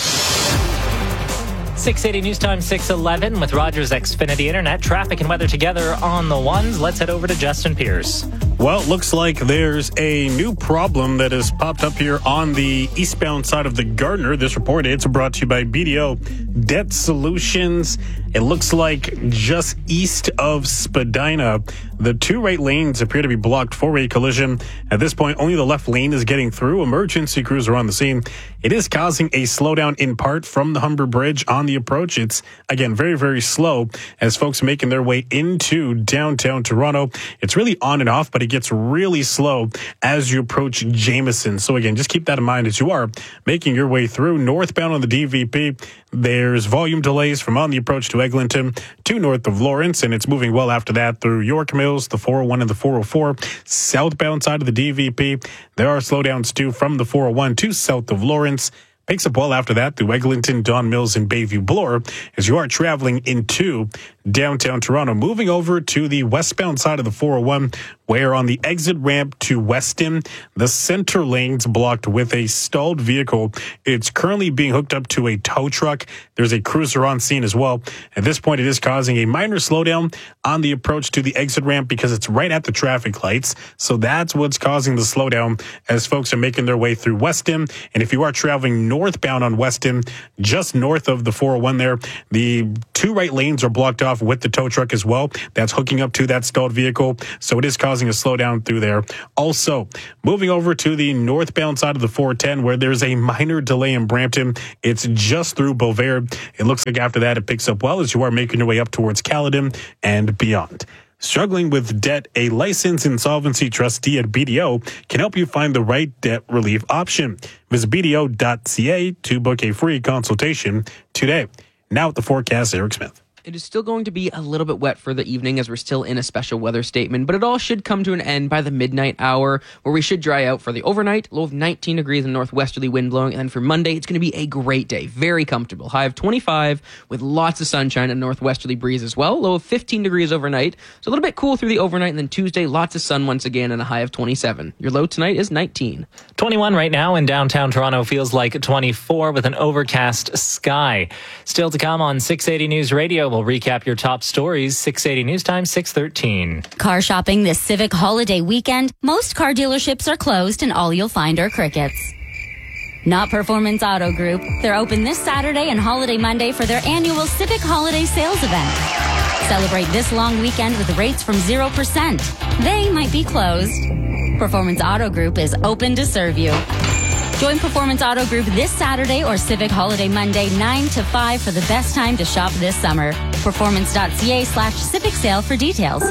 680 News Time 6:11 with Rogers Xfinity Internet. Traffic and weather together on the ones. Let's head over to Justin Pierce. Well, it looks like there's a new problem that has popped up here on the eastbound side of the Gardiner. This report, it's brought to you by BDO Debt Solutions. It looks like just east of Spadina, the two right lanes appear to be blocked. Four-way collision. At this point, only the left lane is getting through. Emergency crews are on the scene. It is causing a slowdown in part from the Humber Bridge on the approach. It's, again, very, very slow as folks making their way into downtown Toronto. It's really on and off, but it gets really slow as you approach Jameson. So, again, just keep that in mind as you are making your way through. Northbound on the DVP, there's volume delays from on the approach to Eglinton to north of Lawrence, and it's moving well after that through York Mills, the 401 and the 404. Southbound side of the DVP, there are slowdowns too from the 401 to south of Lawrence. Picks up well after that through Eglinton, Don Mills, and Bayview Bloor as you are traveling into downtown Toronto. Moving over to the westbound side of the 401, where on the exit ramp to Weston, the center lane's blocked with a stalled vehicle. It's currently being hooked up to a tow truck. There's a cruiser on scene as well. At this point, it is causing a minor slowdown on the approach to the exit ramp because it's right at the traffic lights. So that's what's causing the slowdown as folks are making their way through Weston. And if you are traveling northbound on Weston, just north of the 401 there, the two right lanes are blocked off with the tow truck as well. That's hooking up to that stalled vehicle. So it is causing a slowdown through there. Also, moving over to the northbound side of the 410 where there's a minor delay in Brampton. It's just through Bovaird. It looks like after that it picks up well as you are making your way up towards Caledon and beyond. Struggling with debt, a licensed insolvency trustee at BDO can help you find the right debt relief option. Visit BDO.ca to book a free consultation today. Now at the forecast, Eric Smith. It is still going to be a little bit wet for the evening as we're still in a special weather statement, but it all should come to an end by the midnight hour where we should dry out for the overnight, low of 19 degrees and northwesterly wind blowing. And then for Monday, it's going to be a great day, very comfortable. High of 25 with lots of sunshine and northwesterly breeze as well. Low of 15 degrees overnight. So a little bit cool through the overnight, and then Tuesday, lots of sun once again and a high of 27. Your low tonight is 19. 21 right now in downtown Toronto, feels like 24 with an overcast sky. Still to come on 680 News Radio. We'll recap your top stories. 680 News Time, 6:13. Car shopping this Civic holiday weekend. Most car dealerships are closed and all you'll find are crickets. Not Performance Auto Group. They're open this Saturday and Holiday Monday for their annual Civic Holiday Sales event. Celebrate this long weekend with rates from 0%. They might be closed. Performance Auto Group is open to serve you. Join Performance Auto Group this Saturday or Civic Holiday Monday 9 to 5 for the best time to shop this summer. Performance.ca/Civic Sale for details.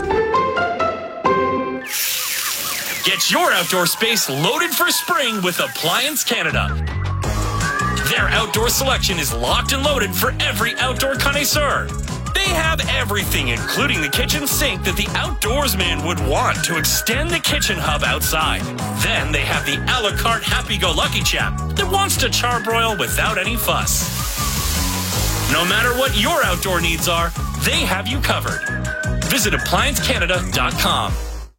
Get your outdoor space loaded for spring with Appliance Canada. Their outdoor selection is locked and loaded for every outdoor connoisseur. They have everything, including the kitchen sink that the outdoorsman would want to extend the kitchen hub outside. Then they have the a la carte happy-go-lucky chap that wants to charbroil without any fuss. No matter what your outdoor needs are, they have you covered. Visit ApplianceCanada.com.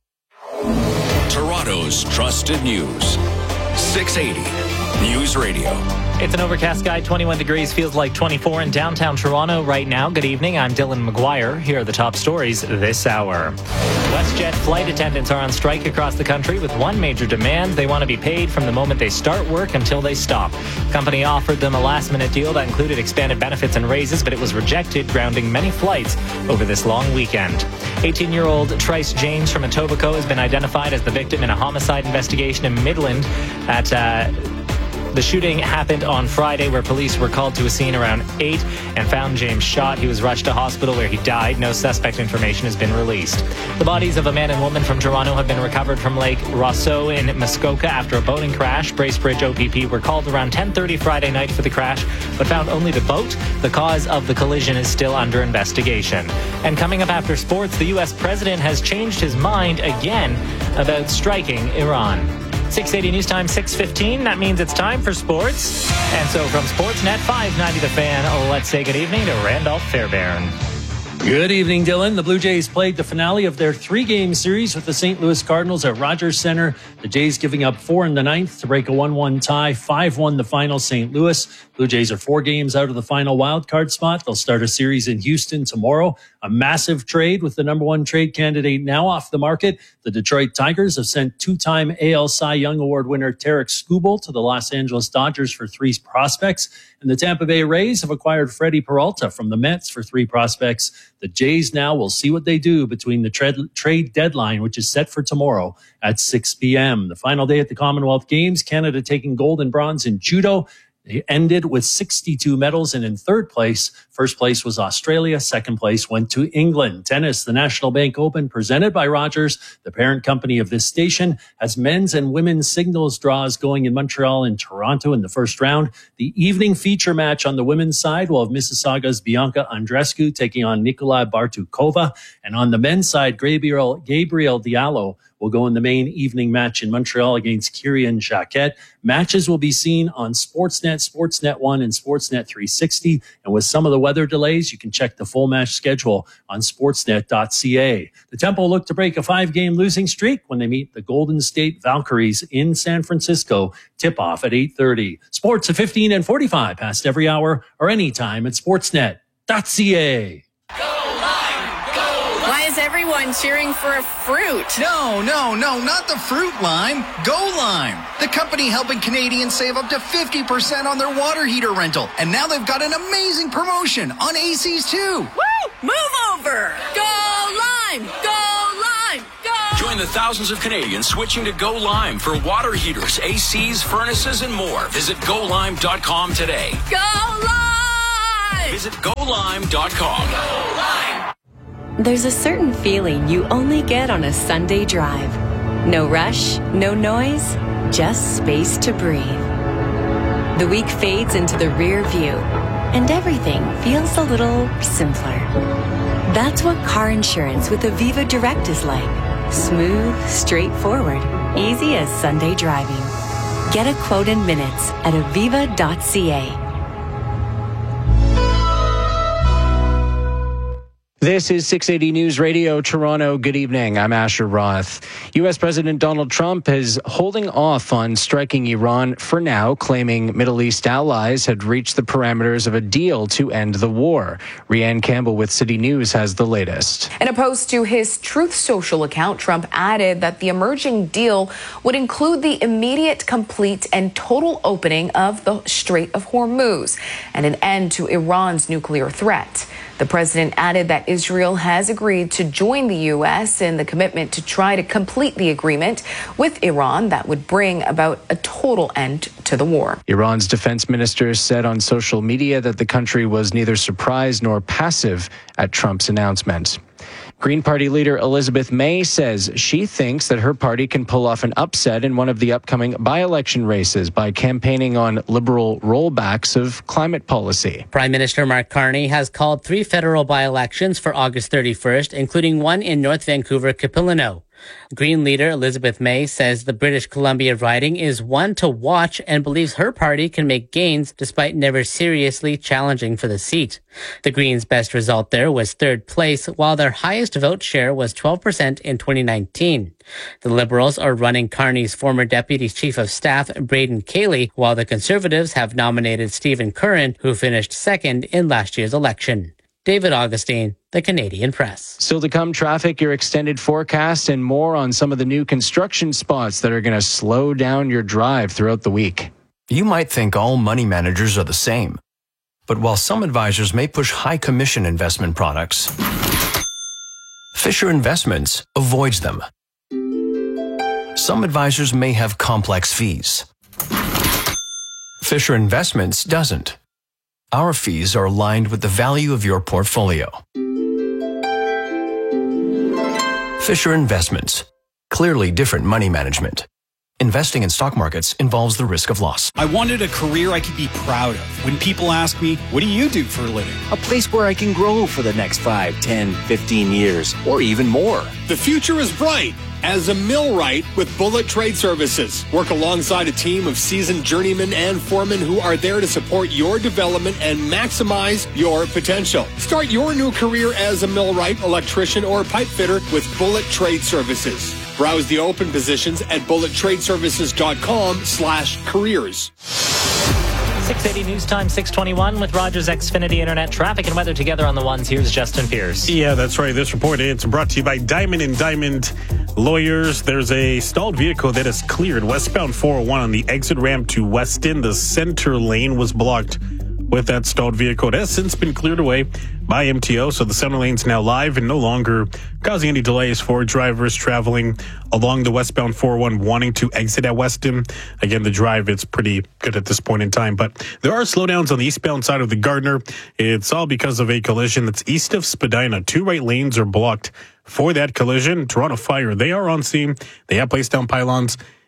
Toronto's trusted news. 680 News Radio. It's an overcast sky, 21 degrees, feels like 24 in downtown Toronto right now. Good evening, I'm Dylan McGuire. Here are the top stories this hour. WestJet flight attendants are on strike across the country with one major demand. They want to be paid from the moment they start work until they stop. The company offered them a last-minute deal that included expanded benefits and raises, but it was rejected, grounding many flights over this long weekend. 18-year-old Trice James from Etobicoke has been identified as the victim in a homicide investigation in Midland at the shooting happened on Friday, where police were called to a scene around 8 and found James shot. He was rushed to hospital where he died. No suspect information has been released. The bodies of a man and woman from Toronto have been recovered from Lake Rousseau in Muskoka after a boating crash. Bracebridge OPP were called around 10:30 Friday night for the crash, but found only the boat. The cause of the collision is still under investigation. And coming up after sports, the U.S. president has changed his mind again about striking Iran. 680 News Time, 6:15. That means it's time for sports. And so from Sportsnet 590 The Fan, let's say good evening to Randolph Fairbairn. Good evening, Dylan. The Blue Jays played the finale of their 3-game series with the St. Louis Cardinals at Rogers Center. The Jays giving up 4 in the ninth to break a 1-1 tie. 5-1 the final St. Louis. Blue Jays are 4 games out of the final wildcard spot. They'll start a series in Houston tomorrow. A massive trade with the number 1 trade candidate now off the market. The Detroit Tigers have sent 2-time AL Cy Young Award winner Tarek Skubal to the Los Angeles Dodgers for 3 prospects. And the Tampa Bay Rays have acquired Freddie Peralta from the Mets for 3 prospects. The Jays now will see what they do between the trade deadline, which is set for tomorrow at 6 p.m. The final day at the Commonwealth Games, Canada taking gold and bronze in judo. They ended with 62 medals, and in third place, first place was Australia. Second place went to England. Tennis, the National Bank Open, presented by Rogers, the parent company of this station, has men's and women's singles draws going in Montreal and Toronto in the first round. The evening feature match on the women's side will have Mississauga's Bianca Andreescu taking on Nicola Bartukova. And on the men's side, Gabriel Diallo will go in the main evening match in Montreal against Kyrian Jacquet. Matches will be seen on Sportsnet, Sportsnet 1, and Sportsnet 360. And with some of the weather delays, you can check the full match schedule on sportsnet.ca. The Tempo look to break a 5-game losing streak when they meet the Golden State Valkyries in San Francisco. Tip-off at 8:30. Sports at 15 and 45 past every hour or anytime at sportsnet.ca. Why is everyone cheering for a fruit? No, not the fruit lime. Go Lime, the company helping Canadians save up to 50% on their water heater rental. And now they've got an amazing promotion on ACs too. Woo! Move over! Go Lime! Go Lime! Go! Join the thousands of Canadians switching to Go Lime for water heaters, ACs, furnaces, and more. Visit GoLime.com today. Go Lime! Visit GoLime.com. Go Lime! There's a certain feeling you only get on a Sunday drive. No rush, no noise, just space to breathe. The week fades into the rear view, and everything feels a little simpler. That's what car insurance with Aviva Direct is like. Smooth, straightforward, easy as Sunday driving. Get a quote in minutes at aviva.ca. This is 680 News Radio Toronto. Good evening. I'm Asher Roth. U.S. President Donald Trump is holding off on striking Iran for now, claiming Middle East allies had reached the parameters of a deal to end the war. Rianne Campbell with City News has the latest. In a post to his Truth Social account, Trump added that the emerging deal would include the immediate, complete, and total opening of the Strait of Hormuz and an end to Iran's nuclear threat. The president added that Israel has agreed to join the U.S. in the commitment to try to complete the agreement with Iran that would bring about a total end to the war. Iran's defense minister said on social media that the country was neither surprised nor passive at Trump's announcement. Green Party leader Elizabeth May says she thinks that her party can pull off an upset in one of the upcoming by-election races by campaigning on liberal rollbacks of climate policy. Prime Minister Mark Carney has called 3 federal by-elections for August 31st, including one in North Vancouver, Capilano. Green leader Elizabeth May says the British Columbia riding is one to watch and believes her party can make gains despite never seriously challenging for the seat. The Greens' best result there was 3rd place, while their highest vote share was 12% in 2019. The Liberals are running Carney's former Deputy Chief of Staff, Braden Cayley, while the Conservatives have nominated Stephen Curran, who finished 2nd in last year's election. David Augustine, The Canadian Press. Still to come, traffic, your extended forecast, and more on some of the new construction spots that are going to slow down your drive throughout the week. You might think all money managers are the same. But while some advisors may push high commission investment products, Fisher Investments avoids them. Some advisors may have complex fees. Fisher Investments doesn't. Our fees are aligned with the value of your portfolio. Fisher Investments. Clearly different money management. Investing in stock markets involves the risk of loss. I wanted a career I could be proud of. When people ask me, what do you do for a living? A place where I can grow for the next 5, 10, 15 years, or even more. The future is bright as a millwright with Bullet Trade Services. Work alongside a team of seasoned journeymen and foremen who are there to support your development and maximize your potential. Start your new career as a millwright, electrician, or pipe fitter with Bullet Trade Services. Browse the open positions at bullettradeservices.com/careers. 680 News Time, 621 with Rogers Xfinity Internet traffic and weather together on the ones. Here's Justin Pierce. Yeah, that's right. This report is brought to you by Diamond & Diamond Lawyers. There's a stalled vehicle that is cleared westbound 401 on the exit ramp to Weston. The center lane was blocked with that stalled vehicle. It has since been cleared away by MTO, so the center lane's now live and no longer causing any delays for drivers traveling along the westbound 401 wanting to exit at Weston. Again, the drive, it's pretty good at this point in time, but there are slowdowns on the eastbound side of the Gardner. It's all because of a collision that's east of Spadina. 2 right lanes are blocked for that collision. Toronto Fire, they are on scene. They have placed down pylons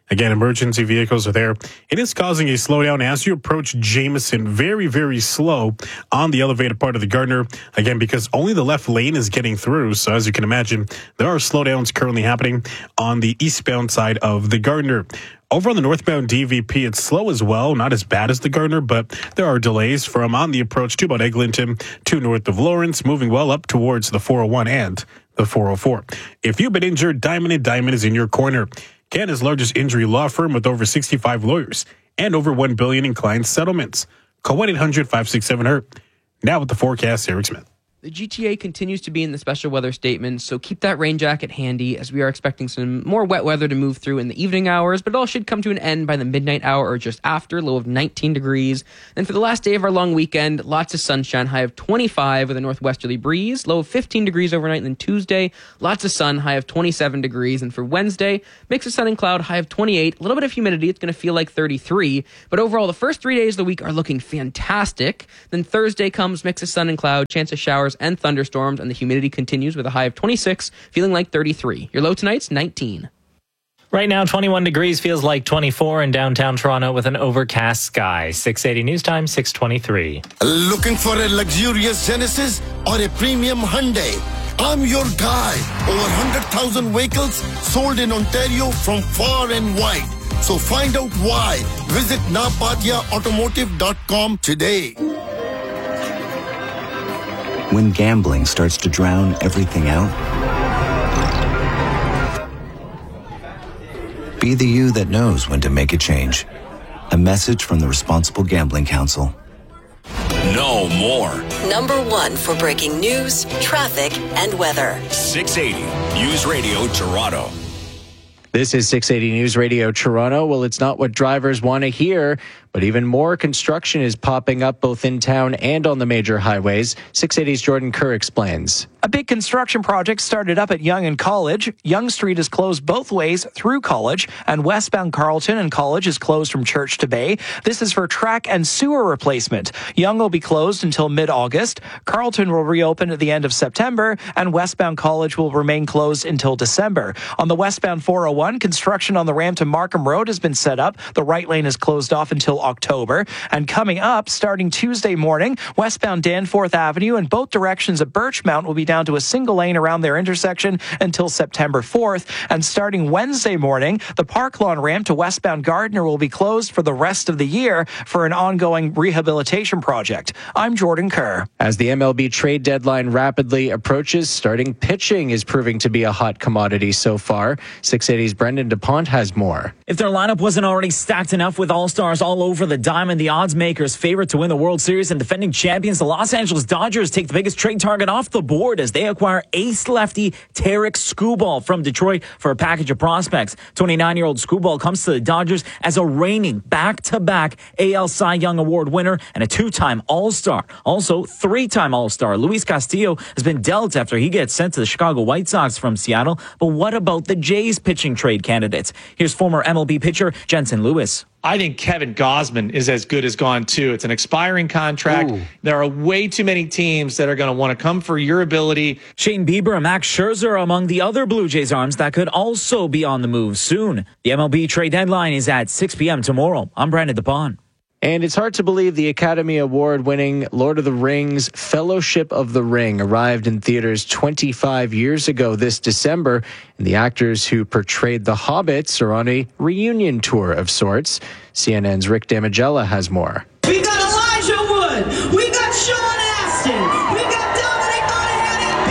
Again, emergency vehicles are there. It is causing a slowdown as you approach Jameson. Very, very slow on the elevated part of the Gardiner. Again, because only the left lane is getting through. So as you can imagine, there are slowdowns currently happening on the eastbound side of the Gardiner. Over on the northbound DVP, it's slow as well. Not as bad as the Gardiner, but there are delays from on the approach to about Eglinton to north of Lawrence, moving well up towards the 401 and the 404. If you've been injured, Diamond & Diamond is in your corner. Canada's largest injury law firm with over 65 lawyers and over $1 billion in client settlements. Call 1-800-567-HURT. Now with the forecast, Eric Smith. The GTA continues to be in the special weather statement, so keep that rain jacket handy as we are expecting some more wet weather to move through in the evening hours, but it all should come to an end by the midnight hour or just after, low of 19 degrees. Then for the last day of our long weekend, lots of sunshine, high of 25 with a northwesterly breeze, low of 15 degrees overnight. And then Tuesday, lots of sun, high of 27 degrees. And for Wednesday, mix of sun and cloud, high of 28, a little bit of humidity, it's going to feel like 33. But overall, the first 3 days of the week are looking fantastic. Then Thursday comes, mix of sun and cloud, chance of showers and thunderstorms, and the humidity continues with a high of 26, feeling like 33. Your low tonight's 19. Right now, 21 degrees feels like 24 in downtown Toronto with an overcast sky. 680 News Time, 623. Looking for a luxurious Genesis or a premium Hyundai? I'm your guy. Over 100,000 vehicles sold in Ontario from far and wide. So find out why. Visit napatiaautomotive.com today. When gambling starts to drown everything out, be the you that knows when to make a change. A message from the Responsible Gambling Council. No more. Number 1 for breaking news, traffic, and weather. 680 News Radio Toronto. This is 680 News Radio Toronto. Well, it's not what drivers want to hear, but even more construction is popping up both in town and on the major highways. 680's Jordan Kerr explains. A big construction project started up at Yonge and College. Yonge Street is closed both ways through College, and westbound Carleton and College is closed from Church to Bay. This is for track and sewer replacement. Yonge will be closed until mid-August. Carleton will reopen at the end of September, and westbound College will remain closed until December. On the westbound 401, construction on the ramp to Markham Road has been set up. The right lane is closed off until October. And coming up, starting Tuesday morning, westbound Danforth Avenue in both directions of Birchmount will be down to a single lane around their intersection until September 4th. And starting Wednesday morning, the Park Lawn ramp to westbound Gardiner will be closed for the rest of the year for an ongoing rehabilitation project. I'm Jordan Kerr. As the MLB trade deadline rapidly approaches, starting pitching is proving to be a hot commodity so far. 680's Brendan DuPont has more. If their lineup wasn't already stacked enough with all-stars all over the diamond, the odds makers favorite to win the World Series and defending champions, the Los Angeles Dodgers take the biggest trade target off the board as they acquire ace lefty Tarek Skubal from Detroit for a package of prospects. 29-year-old Skubal comes to the Dodgers as a reigning back-to-back AL Cy Young Award winner and a two-time All-Star. Also, three-time All-Star Luis Castillo has been dealt after he gets sent to the Chicago White Sox from Seattle. But what about the Jays pitching trade candidates? Here's former MLB pitcher Jensen Lewis. I think Kevin Gausman is as good as gone, too. It's an expiring contract. Ooh. There are way too many teams that are going to want to come for your ability. Shane Bieber and Max Scherzer are among the other Blue Jays arms that could also be on the move soon. The MLB trade deadline is at 6 p.m. tomorrow. I'm Brandon DuPont. And it's hard to believe the Academy Award-winning Lord of the Rings Fellowship of the Ring arrived in theaters 25 years ago this December, and the actors who portrayed the Hobbits are on a reunion tour of sorts. CNN's Rick Damigella has more. We got Elijah Wood. We got Sean Astin. We got Dominic Monaghan and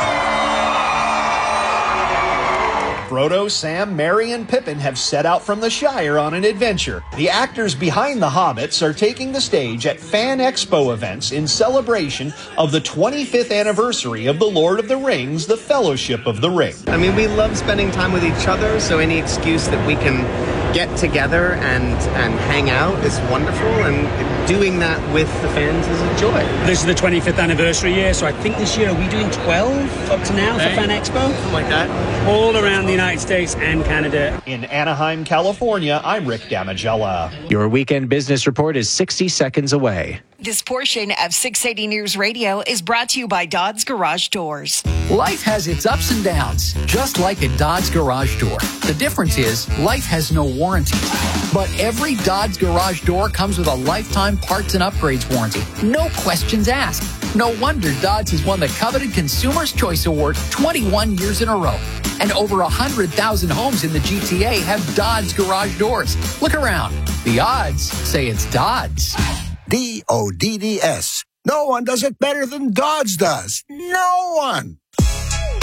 Billy. Frodo, Sam, Merry, and Pippin have set out from the Shire on an adventure. The actors behind the Hobbits are taking the stage at Fan Expo events in celebration of the 25th anniversary of The Lord of the Rings, The Fellowship of the Ring. I mean, we love spending time with each other, so any excuse that we can get together and hang out is wonderful, and doing that with the fans is a joy. This is the 25th anniversary year, so I think this year, are we doing 12 up to now for Fan Expo? Something like that. All around the United States and Canada. In Anaheim, California, I'm Rick Damigella. Your weekend business report is 60 seconds away. This portion of 680 News Radio is brought to you by Dodds Garage Doors. Life has its ups and downs, just like a Dodds Garage Door. The difference is life has no warranty. But every Dodds Garage Door comes with a lifetime parts and upgrades warranty. No questions asked. No wonder Dodds has won the coveted Consumer's Choice Award 21 years in a row. And over 100,000 homes in the GTA have Dodds Garage Doors. Look around. The odds say it's Dodds. DODDS. No one does it better than Dodds does. No one.